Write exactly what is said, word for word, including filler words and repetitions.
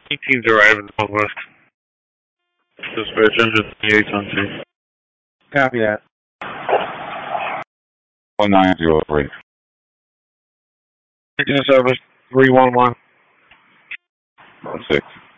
Eighteens arrive in the Southwest. Dispatch engine twenty-eight on scene. Copy that. one nine zero three. Service three one one. One six.